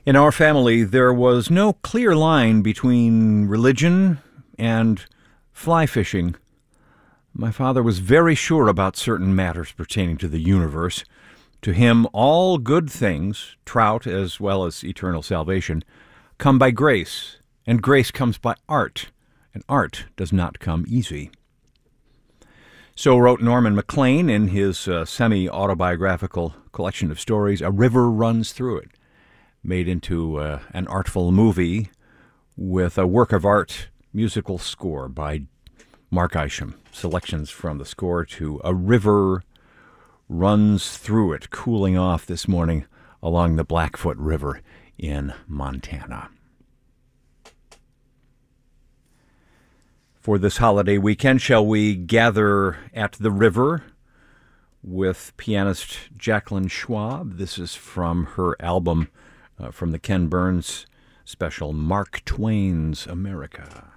In our family, there was no clear line between religion and fly fishing. My father was very sure about certain matters pertaining to the universe. To him, all good things, trout as well as eternal salvation, come by grace, and grace comes by art, and art does not come easy. So wrote Norman Maclean in his semi-autobiographical collection of stories, A River Runs Through It, made into an artful movie with a work of art musical score by Mark Isham. Selections from the score to A River Runs Through It, cooling off this morning along the Blackfoot River in Montana. For this holiday weekend, shall we gather at the river with pianist Jacqueline Schwab? This is from her album from the Ken Burns special, Mark Twain's America.